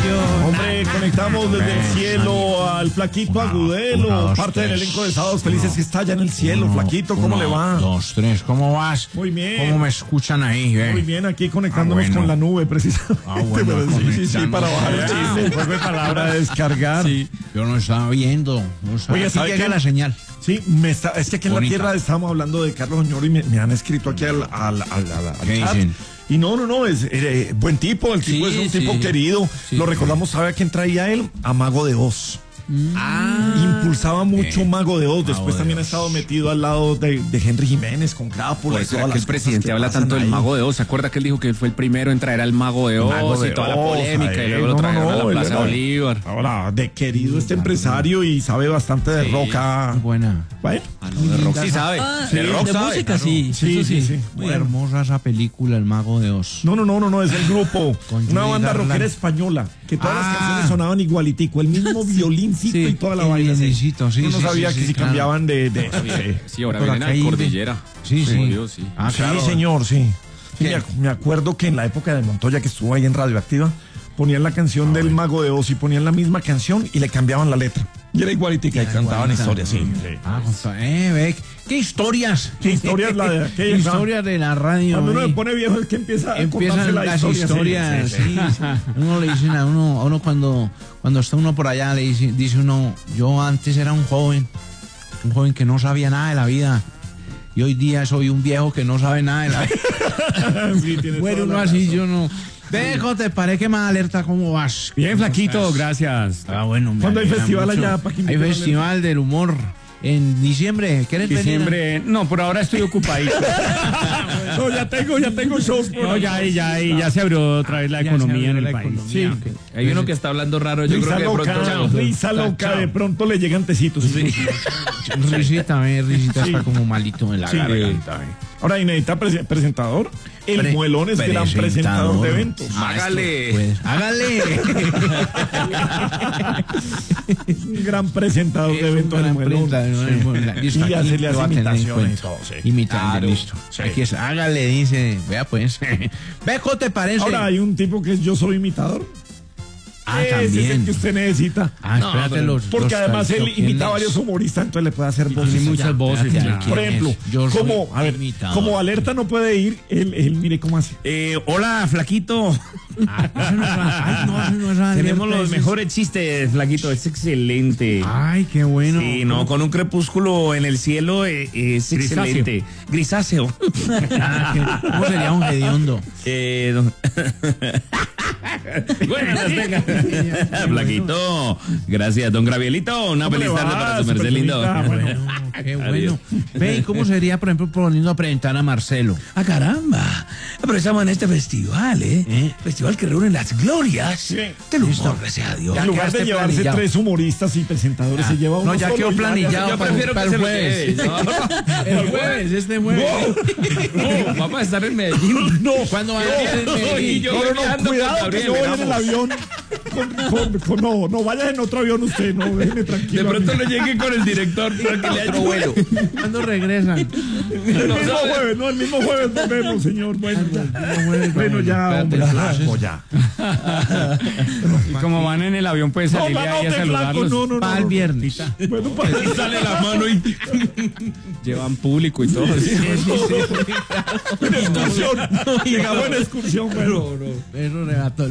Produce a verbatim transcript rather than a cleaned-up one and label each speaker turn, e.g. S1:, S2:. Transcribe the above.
S1: Hombre, conectamos desde el cielo al Flaquito Agudelo,
S2: uno, dos,
S1: parte del
S2: tres,
S1: elenco de Sábados Felices que está allá en el cielo.
S2: Uno,
S1: Flaquito, ¿cómo
S2: uno,
S1: le va?
S2: Dos, tres, ¿cómo vas?
S1: Muy bien.
S2: ¿Cómo me escuchan ahí? Eh?
S1: Muy bien, aquí conectándonos
S2: Ah, bueno.
S1: con la nube, precisamente.
S2: Ah, bueno,
S1: Pero sí, sí, sí, para bajar el
S2: conectándonos.
S1: chiste. Fue palabra de descargar.
S2: Sí, yo no estaba viendo. No estaba.
S1: Oiga,
S2: Aquí
S1: ¿sabe
S2: llega
S1: qué?
S2: la señal.
S1: Sí, me está, es que aquí en
S2: Bonita.
S1: la tierra estábamos hablando de Carlos Oñoro y me, me han escrito aquí al, al, al, al- al
S2: ¿Qué
S1: chat.
S2: dicen?
S1: Y no, no, no, es eh, buen tipo, el tipo
S2: Sí,
S1: es un
S2: sí.
S1: tipo querido.
S2: Sí,
S1: Lo
S2: sí.
S1: recordamos, ¿sabe a quién traía él? A Mago de Oz.
S2: Ah.
S1: Impulsaba mucho
S2: Eh,
S1: Mago de Oz.
S2: Mago
S1: Después
S2: de
S1: también ha
S2: Oz.
S1: estado metido al lado de, de Henry Jiménez con Crápula
S3: Por
S1: y
S3: eso
S1: todas
S3: era que
S1: las
S3: el presidente
S1: cosas que
S3: habla
S1: pasan
S3: tanto del
S1: ahí.
S3: Mago de Oz. ¿Se acuerda que él dijo que él fue el primero en traer al Mago de Oz
S1: Mago de
S3: y toda la
S1: Oz,
S3: polémica?
S1: ahí,
S3: Y luego lo
S1: no, no,
S3: trajeron a
S1: no,
S3: la
S1: él
S3: Plaza
S1: era-
S3: Bolívar.
S1: Ahora, de querido este empresario y sabe bastante de
S3: Sí.
S1: roca.
S2: Muy buena.
S1: Bueno,
S3: Ah, no, de rock sí sabe.
S4: Ah,
S3: de rock
S4: de
S3: sabe.
S4: música sí.
S1: sí,
S4: eso
S1: sí, sí.
S2: Muy
S1: Bueno.
S2: hermosa esa película, El Mago de Oz.
S1: No, no, no, no, no, es el grupo.
S2: Con
S1: Una
S2: Judy
S1: banda
S2: Garland.
S1: rockera española. Que todas las
S2: Ah.
S1: canciones sonaban igualitico. El mismo violincito
S2: Sí,
S1: y toda la
S2: el
S1: vaina.
S2: violincito, sí,
S1: Uno no
S2: sí,
S1: sabía
S2: sí,
S1: que
S2: sí,
S1: si
S2: claro.
S1: cambiaban de. de-
S3: Sí, ahora
S2: Por
S3: vienen a
S2: acá
S3: la
S2: hay-
S3: cordillera.
S2: Sí, sí.
S3: Dios, sí.
S2: Ah,
S1: Sí,
S2: claro.
S1: señor, sí. Sí,
S2: ¿Qué?
S1: me, ac- me acuerdo que en la época de Montoya, que estuvo ahí en Radioactiva, ponían la canción del Mago de Oz y ponían la misma canción y le cambiaban la letra. Y era igualitica y
S2: Era
S1: cantaban
S2: igualita.
S1: historias, sí. sí.
S2: Ah, Gonzalo, eh, ve, ¿qué historias?
S1: ¿Qué historias la de aquella?
S2: Historias de la radio.
S1: Cuando uno
S2: eh.
S1: se pone viejo es que empieza a contarse
S2: Empiezan
S1: la
S2: las
S1: historia, sí,
S2: historias,
S1: sí, sí.
S2: sí, sí. Uno le dicen a uno, a uno cuando, cuando está uno por allá, le dice, dice uno, yo antes era un joven, un joven que no sabía nada de la vida. Y hoy día soy un viejo que no sabe nada de la vida.
S1: Sí, tienes
S2: Bueno,
S1: toda
S2: uno
S1: la
S2: así,
S1: razón.
S2: yo no. Dejo, te paré que más alerta, ¿cómo vas?
S3: Bien, flaquito,
S2: ¿Cómo estás?
S3: gracias.
S2: Ah, bueno, me
S1: ¿Cuándo hay
S2: alegra
S1: festival
S2: mucho.
S1: allá, pa' que
S2: Hay
S1: inviten a
S2: festival del humor en diciembre. ¿Quieres venir?
S3: Diciembre, no, por ahora estoy ocupadito.
S1: No, ya tengo, ya tengo shows. por
S3: No,
S1: ahí.
S3: ya, ya, ya se abrió otra vez la
S2: Ya se
S3: economía en
S2: abrió
S3: el
S2: la
S3: país.
S2: economía,
S1: Sí.
S2: ok.
S3: Hay uno que está hablando raro, yo
S1: Risa
S3: creo que de
S1: loca,
S3: pronto...
S1: risa loca,
S2: Chao.
S1: de pronto le llegan tecitos. Sí.
S2: Risita, eh, Risita
S1: Sí.
S2: está como malito en la
S1: Sí.
S2: garganta. eh.
S1: Ahora, y necesita prese- presentador. El
S2: Pre-
S1: Muelón es gran presentador de eventos.
S3: Hágale.
S2: Pues, hágale.
S1: Es un gran presentador de
S2: Es un
S1: eventos.
S2: gran
S1: El Muelón.
S2: presentador,
S1: Sí.
S2: el Muelón. Listo,
S1: Y
S2: aquí
S1: hace, le
S2: lo va
S1: hace
S2: a tener en
S1: imitaciones y
S2: cuenta.
S1: todo. Sí.
S2: Imitando,
S1: Claro.
S2: listo.
S1: Sí.
S2: Aquí es, hágale, dice. Vea pues. Ve, ¿cómo te parece?
S1: Ahora hay un tipo que es Yo Soy Imitador.
S2: ah,
S1: Ese es el
S2: también.
S1: que usted necesita.
S2: Ah, espérate,
S3: pero-
S2: los.
S1: Porque
S2: los
S1: además él
S2: calzo-
S1: imita
S2: ¿quién
S1: a
S2: es?
S1: varios humoristas, entonces le puede hacer voces.
S3: tiene muchas
S1: Ya.
S3: voces,
S2: Espérate,
S3: ya.
S2: ¿quién
S1: Por
S2: es?
S1: ejemplo,
S2: Yo soy
S1: como, a ver,
S2: imitador.
S1: como Alerta no puede ir, él, él mire cómo hace.
S3: Eh, hola, flaquito.
S2: Ah, eso no es- ay, no, eso no es alerta,
S3: Tenemos los
S2: ese es-
S3: mejores chistes, flaquito. Es excelente.
S2: Ay, qué bueno.
S3: Sí, no, con un crepúsculo en el cielo eh, es
S1: Grisáceo.
S3: excelente. Grisáceo.
S2: Ah, ¿qué- ¿Cómo sería un hediondo?
S3: Eh, don- bueno, las tenga. Flaquito. Gracias, don Gravielito. Una
S1: ¿Cómo
S3: feliz
S1: le
S3: tarde
S1: va?
S3: para su merced lindo.
S1: Superfinita, bueno.
S2: Bueno, qué bueno.
S3: Adiós.
S2: Ve, ¿y cómo sería, por ejemplo, poniendo a presentar a Marcelo?
S4: Ah, caramba. Pero estamos en este festival, ¿eh?
S2: ¿Eh?
S4: Festival que reúne las glorias
S1: Sí.
S4: del humor, gracias a Dios.
S2: Ya
S1: En lugar de
S2: quedaste
S1: llevarse
S2: planillado.
S1: tres humoristas y presentadores, se lleva uno
S2: No, ya
S1: solo
S2: quedó
S1: y
S2: planillado
S3: Yo
S2: para,
S3: prefiero
S2: para
S3: que
S2: el
S3: se lo
S2: jueves.
S3: quede, ¿no?
S2: El jueves, este jueves.
S3: No, vamos a estar en Medellín.
S1: No,
S2: ¿Cuándo van a
S1: no,
S2: estar en
S3: no,
S2: Medellín?
S3: y yo
S1: no, no, no,
S3: viajando con
S1: cuidado que
S3: Gabriel,
S1: yo voy en el
S3: vamos.
S1: avión. Con, con- con- no, no vaya en otro avión usted, no, déjeme
S3: De
S1: tranquilo.
S3: pronto
S1: amigo.
S3: le llegue con el director para que le ayude.
S2: ¿Cuándo regresan?
S1: El mismo jueves, no, el mismo jueves volvemos, señor. Bueno, bueno, ya, hombre, flaco, ya.
S3: Y como van en el avión, pues
S1: No,
S3: salirle ahí a
S1: manote, flaco,
S3: saludarlos.
S1: no, no, no.
S2: Para el
S1: no.
S2: viernes.
S1: Bueno, para
S3: Y sale la mano y llevan público y todo. ¿sí?
S1: en excursión. Llegamos en excursión, bueno.
S2: Eso regató.